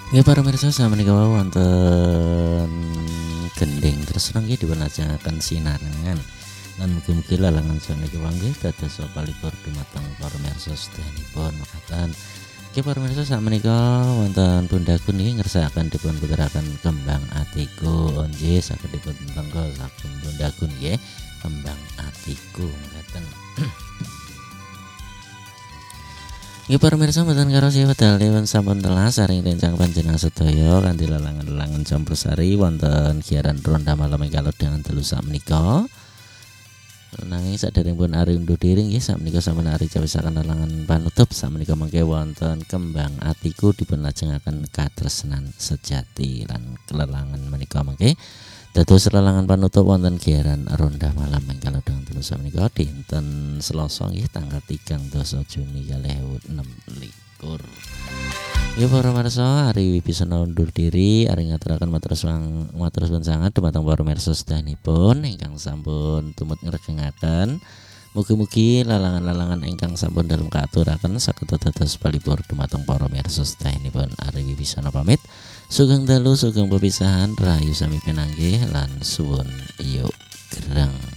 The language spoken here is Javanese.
Ya para pemirsa sakmenika wonten gending tresna nggih dipunlajengaken sinarengan lan mugi-mugi lalangan sanika nggih dados palipur dumateng para pemirsa sedayanipun mekaten. Nggih para pemirsa sakmenika wonten Bundagun nggih ngersakaken dipun puteraken Kembang Atiku nggih saged dipun tenggo saking Bundagun nggih Kembang Atiku mekaten. Nggih para mirsa mboten karo siya wedal dipun sampun telas saring rencang panjenengan sedaya kanthi lelangan-lelangan Campursari wonten giaran ronda malam ingkang dengan telu sakmenika. Nanging saderengipun ari unduh diri nggih sakmenika sampun ari cawisaken lelangan panutup sakmenika mangke wonten Kembang Atiku dipun lajengaken katresnan sejati lan kelelangan menika mangke dados lelangan panutup wonten giaran ronda malam ingkang dengan telu sakmenika dinten Selasa nggih tanggal 13 Juni 2026. Ya para mirsa ari wibisono undur diri ari ngaturaken matur suwun sanget dumateng para mirsa sedayanipun ingkang sampun tumut ngregengaken. Mugi-mugi lalangan-lalangan ingkang sampun dalem kaaturaken saged dados palipur dumateng para mirsa sedayanipun. Ari wibisono pamit. Sugeng dalu sugeng pepisahan rahayu sami pinanggih lan suwun iyo gereng.